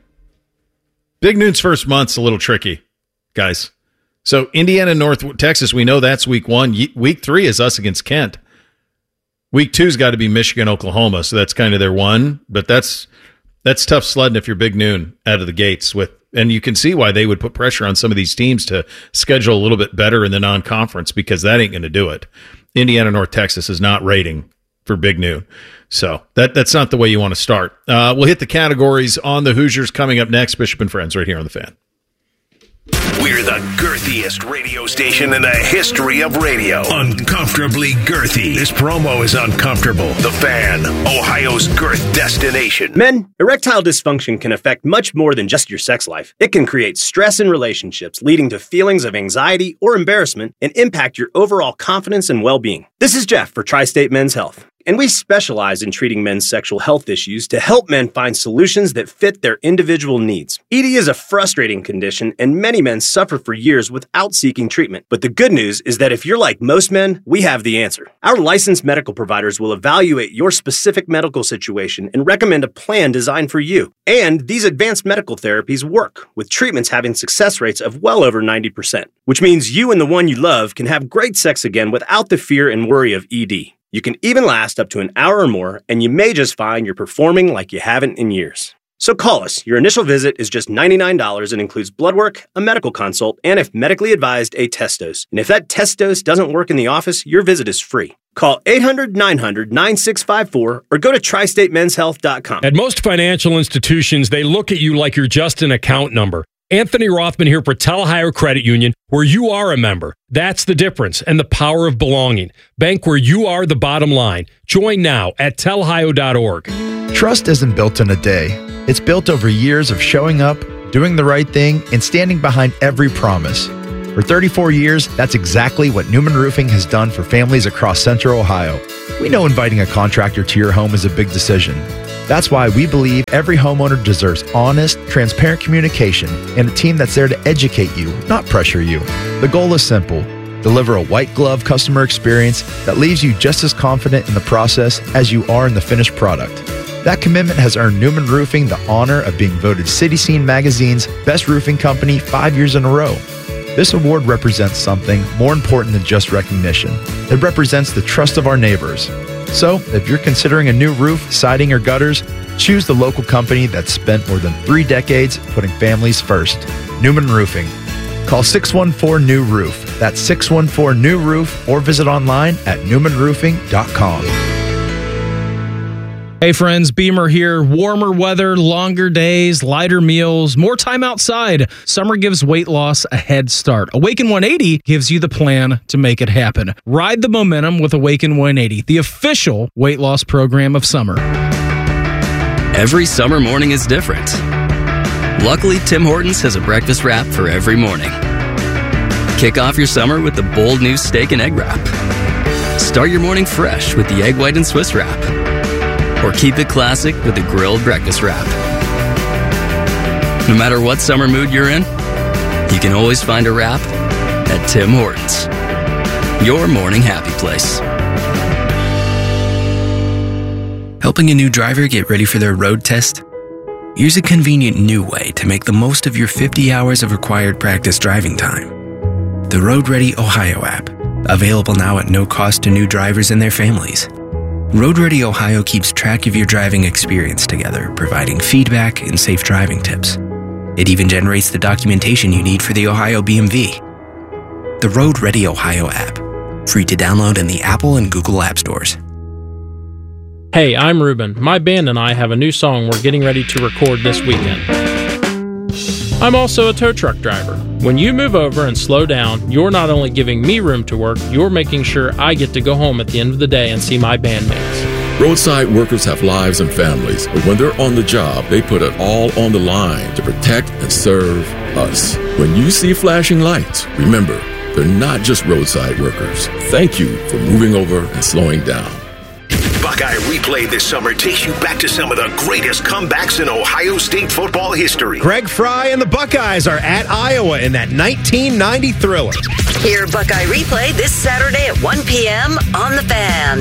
Big Noon's first month's a little tricky, guys. So Indiana, North Texas, we know that's week 1. Week 3 is us against Kent. Week 2's got to be Michigan, Oklahoma, so that's kind of their one. But that's tough sledding if you're Big Noon out of the gates with, and you can see why they would put pressure on some of these teams to schedule a little bit better in the non-conference, because that ain't going to do it. Indiana, North Texas is not rating for Big Noon, so that's not the way you want to start. We'll hit the categories on the Hoosiers coming up next. Bishop and Friends right here on The Fan. We're the girthiest radio station in the history of radio. Uncomfortably girthy. This promo is uncomfortable. The Fan, Ohio's girth destination. Men, erectile dysfunction can affect much more than just your sex life. It can create stress in relationships, leading to feelings of anxiety or embarrassment, and impact your overall confidence and well-being. This is Jeff for Tri-State Men's Health, and we specialize in treating men's sexual health issues to help men find solutions that fit their individual needs. ED is a frustrating condition, and many men suffer for years without seeking treatment. But the good news is that if you're like most men, we have the answer. Our licensed medical providers will evaluate your specific medical situation and recommend a plan designed for you. And these advanced medical therapies work, with treatments having success rates of well over 90%, which means you and the one you love can have great sex again without the fear and worry of ED. You can even last up to an hour or more, and you may just find you're performing like you haven't in years. So call us. Your initial visit is just $99 and includes blood work, a medical consult, and if medically advised, a test dose. And if that test dose doesn't work in the office, your visit is free. Call 800-900-9654 or go to tristatemenshealth.com. At most financial institutions, they look at you like you're just an account number. Anthony Rothman here for Tel Ohio Credit Union, where you are a member. That's the difference and the power of belonging. Bank where you are the bottom line. Join now at telohio.org. Trust isn't built in a day. It's built over years of showing up, doing the right thing, and standing behind every promise. For 34 years, that's exactly what Newman Roofing has done for families across Central Ohio. We know inviting a contractor to your home is a big decision. That's why we believe every homeowner deserves honest, transparent communication and a team that's there to educate you, not pressure you. The goal is simple: deliver a white glove customer experience that leaves you just as confident in the process as you are in the finished product. That commitment has earned Newman Roofing the honor of being voted City Scene Magazine's Best Roofing Company 5 years in a row. This award represents something more important than just recognition. It represents the trust of our neighbors. So, if you're considering a new roof, siding, or gutters, choose the local company that's spent more than 3 decades putting families first. Newman Roofing. Call 614-NEW-ROOF. That's 614-NEW-ROOF, or visit online at newmanroofing.com. Hey friends, Beamer here. Warmer weather, longer days, lighter meals, more time outside. Summer gives weight loss a head start. Awaken 180 gives you the plan to make it happen. Ride the momentum with Awaken 180, the official weight loss program of summer. Every summer morning is different. Luckily, Tim Hortons has a breakfast wrap for every morning. Kick off your summer with the bold new steak and egg wrap. Start your morning fresh with the egg white and Swiss wrap. Or keep it classic with the grilled breakfast wrap. No matter what summer mood you're in, you can always find a wrap at Tim Hortons. Your morning happy place. Helping a new driver get ready for their road test? Here's a convenient new way to make the most of your 50 hours of required practice driving time. The Road Ready Ohio app, available now at no cost to new drivers and their families. Road Ready Ohio keeps track of your driving experience together, providing feedback and safe driving tips. It even generates the documentation you need for the Ohio BMV. The Road Ready Ohio app, free to download in the Apple and Google App Stores. Hey, I'm Ruben. My band and I have a new song we're getting ready to record this weekend. I'm also a tow truck driver. When you move over and slow down, you're not only giving me room to work, you're making sure I get to go home at the end of the day and see my bandmates. Roadside workers have lives and families, but when they're on the job, they put it all on the line to protect and serve us. When you see flashing lights, remember, they're not just roadside workers. Thank you for moving over and slowing down. Buckeye Replay this summer takes you back to some of the greatest comebacks in Ohio State football history. Greg Fry and the Buckeyes are at Iowa in that 1990 thriller. Hear Buckeye Replay this Saturday at 1 p.m. on The Fan.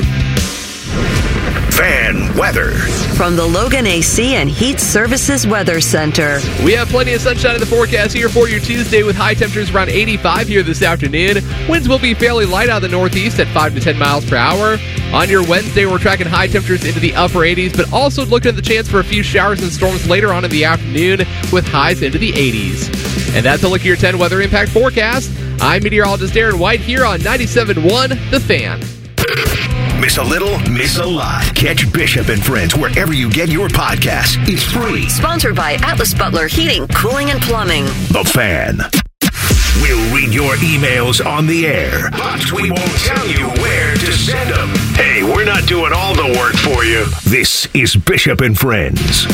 Fan weather. From the Logan AC and Heat Services Weather Center. We have plenty of sunshine in the forecast here for your Tuesday with high temperatures around 85 here this afternoon. Winds will be fairly light out of the northeast at 5 to 10 miles per hour. On your Wednesday, we're tracking high temperatures into the upper 80s, but also looking at the chance for a few showers and storms later on in the afternoon with highs into the 80s. And that's a look at your 10 weather impact forecast. I'm meteorologist Aaron White here on 97.1 The Fan. Miss a little, miss a lot. Catch Bishop and Friends wherever you get your podcasts. It's free. Sponsored by Atlas Butler Heating, Cooling, and Plumbing. The Fan. We'll read your emails on the air, but we won't tell you where to send them. Hey, we're not doing all the work for you. This is Bishop and Friends.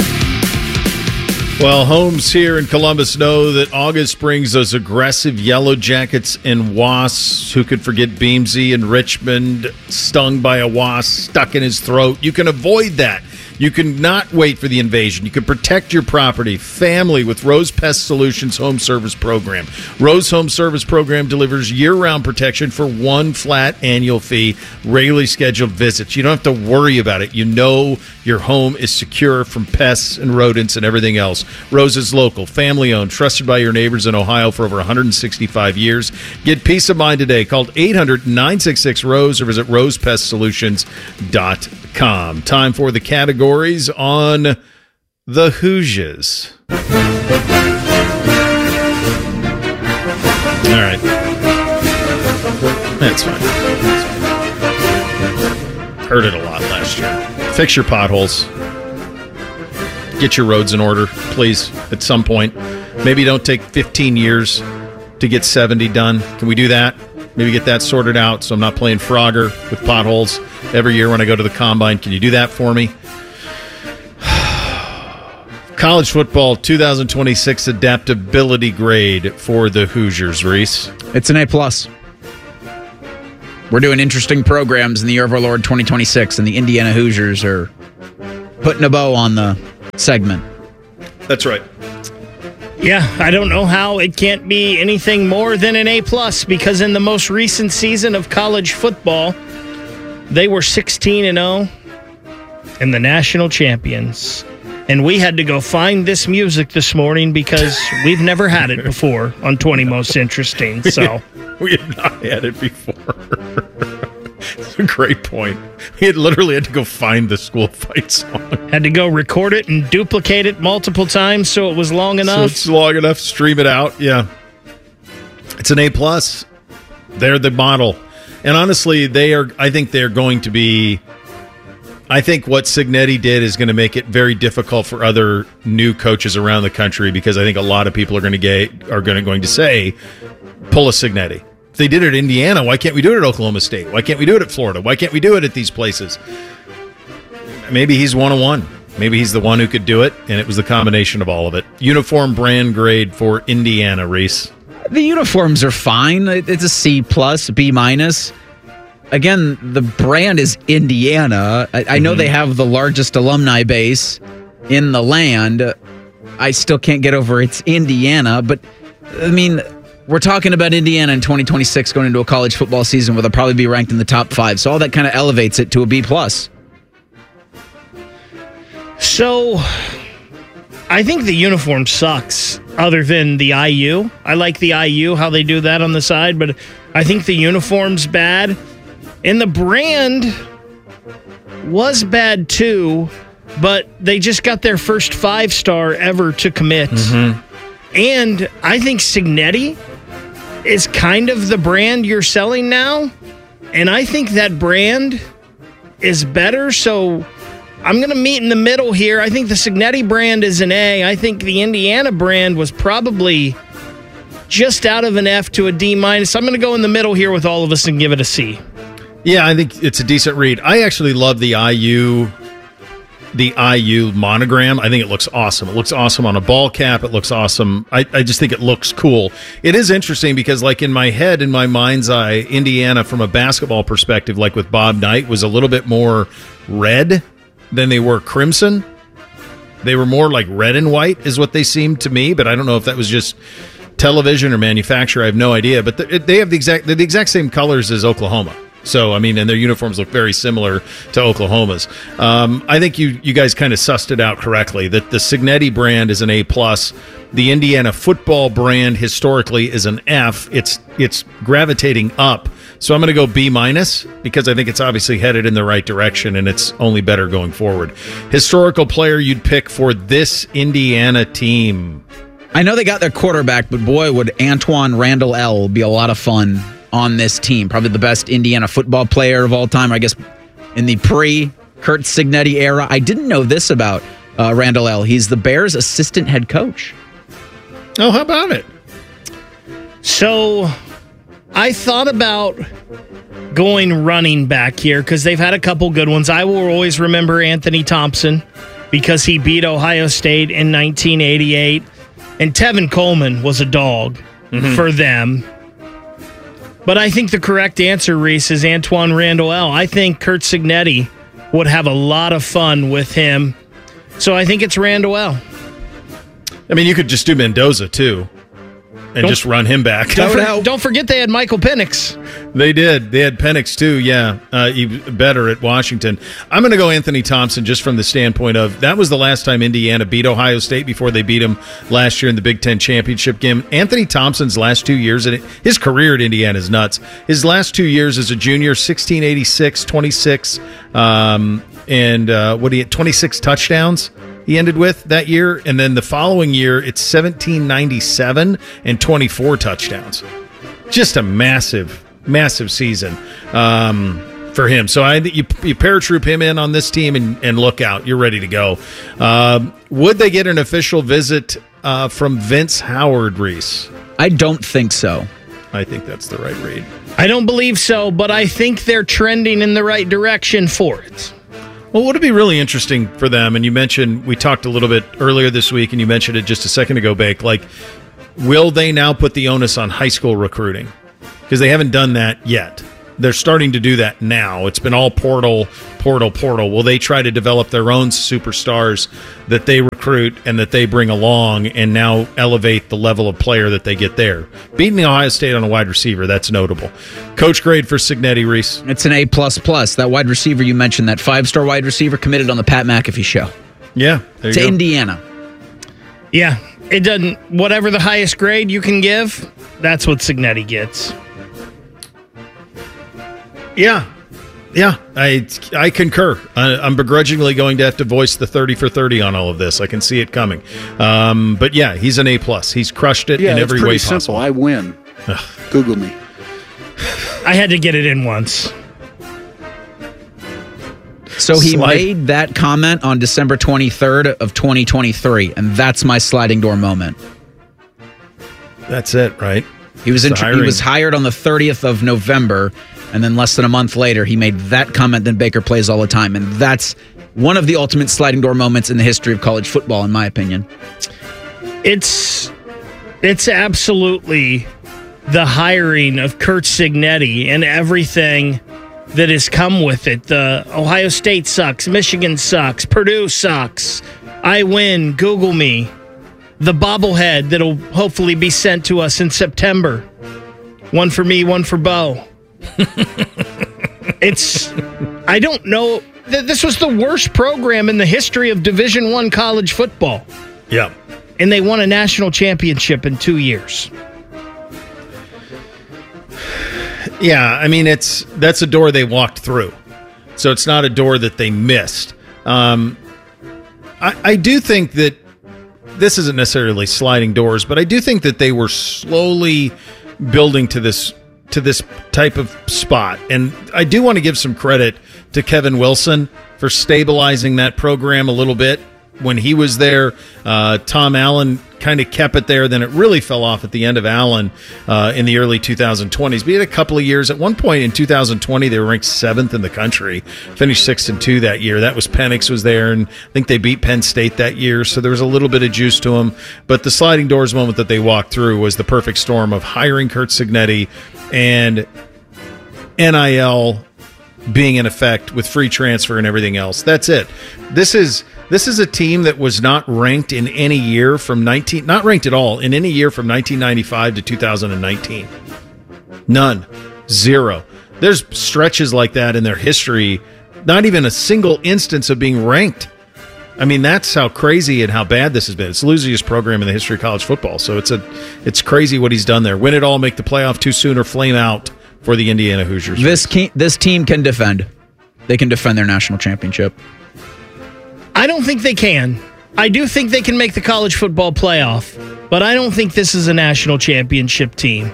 Well, homes here in Columbus know that August brings those aggressive Yellow Jackets and wasps. Who could forget Beamsy in Richmond, stung by a wasp, stuck in his throat? You can avoid that. You can not wait for the invasion. You can protect your property, family with Rose Pest Solutions Home Service Program. Rose Home Service Program delivers year-round protection for one flat annual fee, regularly scheduled visits. You don't have to worry about it. You know your home is secure from pests and rodents and everything else. Rose is local, family-owned, trusted by your neighbors in Ohio for over 165 years. Get peace of mind today. Call 800-966-ROSE or visit rosepestsolutions.com. Time for the categories on the Hoosiers. All right. That's fine. Heard it a lot last year. Fix your potholes. Get your roads in order, please, at some point. Maybe don't take 15 years to get 70 done. Can we do that? Maybe get that sorted out so I'm not playing Frogger with potholes every year when I go to the Combine. Can you do that for me? College football 2026 adaptability grade for the Hoosiers, Reese. It's an A+. We're doing interesting programs in the year of our Lord 2026, and the Indiana Hoosiers are putting a bow on the segment. That's right. Yeah, I don't know how it can't be anything more than an A+, because in the most recent season of college football, they were 16-0 and the national champions. And we had to go find this music this morning because we've never had it before on 20 Most Interesting. So we have not had it before. It's a great point. We had literally had to go find the school fight song. Had to go record it and duplicate it multiple times so it was long enough. So it's long enough, stream it out. Yeah. It's an A+. They're the model. And honestly, I think they're going to be... I think what Cignetti did is going to make it very difficult for other new coaches around the country, because I think a lot of people are going to say, pull a Cignetti. If they did it at Indiana, why can't we do it at Oklahoma State? Why can't we do it at Florida? Why can't we do it at these places? Maybe he's one-on-one. Maybe he's the one who could do it, and it was the combination of all of it. Uniform brand grade for Indiana, Reese. The uniforms are fine. It's a C+, B-. Again, the brand is Indiana. I know they have the largest alumni base in the land. I still can't get over it's Indiana. But, I mean, we're talking about Indiana in 2026 going into a college football season where they'll probably be ranked in the top 5. So all that kind of elevates it to a B+. So, I think the uniform sucks other than the IU. I like the IU, how they do that on the side, but I think the uniform's bad. And the brand was bad too, but they just got their first 5-star ever to commit. Mm-hmm. And I think Cignetti is kind of the brand you're selling now. And I think that brand is better. So I'm going to meet in the middle here. I think the Cignetti brand is an A. I think the Indiana brand was probably just out of an F to a D-. I'm going to go in the middle here with all of us and give it a C. Yeah, I think it's a decent read. I actually love the IU monogram. I think it looks awesome. It looks awesome on a ball cap. It looks awesome. I just think it looks cool. It is interesting because, like, in my head, in my mind's eye, Indiana, from a basketball perspective, like with Bob Knight, was a little bit more red than they were crimson. They were more like red and white is what they seemed to me, but I don't know if that was just television or manufacturer. I have no idea. But they have the exact same colors as Oklahoma. So, I mean, and their uniforms look very similar to Oklahoma's. I think you guys kind of sussed it out correctly, that the Cignetti brand is an A+. The Indiana football brand historically is an F. It's gravitating up. So I'm going to go B- because I think it's obviously headed in the right direction, and it's only better going forward. Historical player you'd pick for this Indiana team? I know they got their quarterback, but boy, would Antoine Randall L. be a lot of fun on this team. Probably the best Indiana football player of all time, I guess, in the pre-Kurt Cignetti era. I didn't know this about Randall L. He's the Bears' assistant head coach. Oh, how about it? So, I thought about going running back here because they've had a couple good ones. I will always remember Anthony Thompson because he beat Ohio State in 1988. And Tevin Coleman was a dog for them. But I think the correct answer, Reese, is Antoine Randall L. I think Kurt Cignetti would have a lot of fun with him. So I think it's Randall L. I mean, you could just do Mendoza, too, and just run him back. Don't forget they had Michael Penix. They did. They had Penix, too, yeah. Better at Washington. I'm going to go Anthony Thompson just from the standpoint of that was the last time Indiana beat Ohio State before they beat him last year in the Big Ten championship game. Anthony Thompson's last 2 years, and his career at Indiana is nuts. His last 2 years as a junior, 1686, 26, and 26 touchdowns he ended with that year. And then the following year, it's 1797 and 24 touchdowns. Just a massive season. for him. So I think you paratroop him in on this team and look out. You're ready to go. Would they get an official visit from Vince Howard, Reese? I don't think so. I think that's the right read. I don't believe so, but I think they're trending in the right direction for it. Well, would it be really interesting for them? And you mentioned, we talked a little bit earlier this week, and you mentioned it just a second ago, Bake. Like, will they now put the onus on high school recruiting? Because they haven't done that yet. They're starting to do that now. It's been all portal. Will they try to develop their own superstars that they recruit and that they bring along and now elevate the level of player that they get there? Beating Ohio State on a wide receiver, that's notable. Coach grade for Cignetti, Reese? It's an A++. That wide receiver you mentioned, that 5-star wide receiver committed on the Pat McAfee show. Yeah. There you to go. Indiana. Yeah. It doesn't, whatever the highest grade you can give, that's what Cignetti gets. Yeah, I concur. I'm begrudgingly going to have to voice the 30 for 30 on all of this. I can see it coming. But yeah, he's an A+. He's crushed it in every way possible. Simple. I win. Ugh. Google me. I had to get it in once. So he made that comment on December 23rd of 2023, and that's my sliding door moment. That's it, right? He was hired on the 30th of November, and then less than a month later, he made that comment that Baker plays all the time, and that's one of the ultimate sliding door moments in the history of college football, in my opinion. It's absolutely the hiring of Curt Cignetti and everything that has come with it. The Ohio State sucks, Michigan sucks, Purdue sucks, I win, Google me. The bobblehead that'll hopefully be sent to us in September. One for me, one for Bo. I don't know. This was the worst program in the history of Division I college football. Yeah. And they won a national championship in 2 years. Yeah, I mean, that's a door they walked through. So it's not a door that they missed. I do think that this isn't necessarily sliding doors, but I do think that they were slowly building to this type of spot. And I do want to give some credit to Kevin Wilson for stabilizing that program a little bit when he was there. Tom Allen kind of kept it there. Then it really fell off at the end of Allen in the early 2020s. But he had a couple of years. At one point in 2020, they were ranked 7th in the country, finished 6-2 that year. That was Penix was there, and I think they beat Penn State that year. So there was a little bit of juice to them. But the sliding doors moment that they walked through was the perfect storm of hiring Curt Cignetti and NIL being in effect with free transfer and everything else. That's it. This is a team that was not ranked in any year from not ranked at all in any year from 1995 to 2019. None. Zero. There's stretches like that in their history, not even a single instance of being ranked. I mean, that's how crazy and how bad this has been. It's the losiest program in the history of college football. So it's crazy what he's done there. Win it all, make the playoff too soon, or flame out for the Indiana Hoosiers. This team can defend. They can defend their national championship. I don't think they can. I do think they can make the college football playoff, but I don't think this is a national championship team.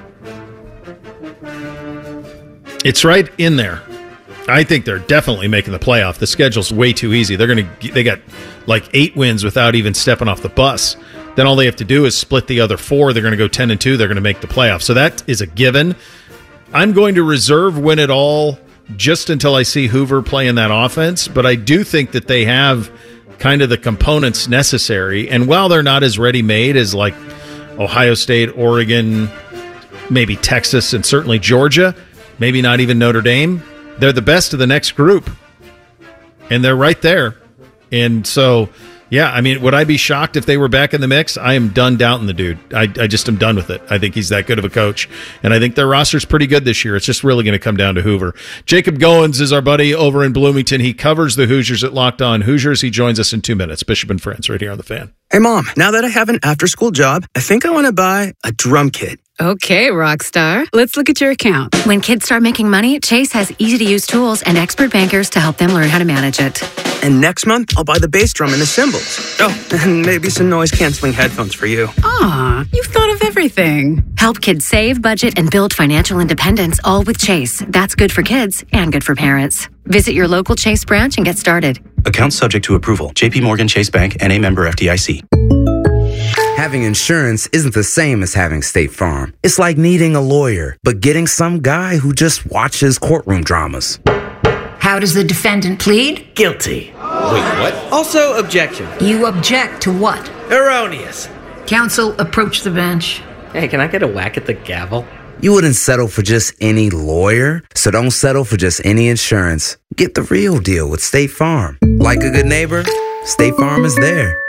It's right in there. I think they're definitely making the playoff. The schedule's way too easy. They got like 8 wins without even stepping off the bus. Then all they have to do is split the other 4. They're going to go 10-2. They're going to make the playoff. So that is a given. I'm going to reserve win it all just until I see Hoover play in that offense. But I do think that they have kind of the components necessary. And while they're not as ready-made as like Ohio State, Oregon, maybe Texas, and certainly Georgia, maybe not even Notre Dame, they're the best of the next group. And they're right there. And so, yeah, I mean, would I be shocked if they were back in the mix? I am done doubting the dude. I just am done with it. I think he's that good of a coach. And I think their roster's pretty good this year. It's just really going to come down to Hoover. Jacob Goins is our buddy over in Bloomington. He covers the Hoosiers at Locked On Hoosiers. He joins us in 2 minutes. Bishop and Friends right here on The Fan. Hey, Mom, now that I have an after-school job, I think I want to buy a drum kit. Okay, rock star. Let's look at your account. When kids start making money, Chase has easy-to-use tools and expert bankers to help them learn how to manage it. And next month, I'll buy the bass drum and the cymbals. Oh, and maybe some noise-canceling headphones for you. Aw, you've thought of everything. Help kids save, budget, and build financial independence, all with Chase. That's good for kids and good for parents. Visit your local Chase branch and get started. Account subject to approval. JP Morgan Chase Bank, N.A. member FDIC. Having insurance isn't the same as having State Farm. It's like needing a lawyer, but getting some guy who just watches courtroom dramas. How does the defendant plead? Guilty. Wait, what? Also, objection. You object to what? Erroneous. Counsel, approach the bench. Hey, can I get a whack at the gavel? You wouldn't settle for just any lawyer, so don't settle for just any insurance. Get the real deal with State Farm. Like a good neighbor, State Farm is there.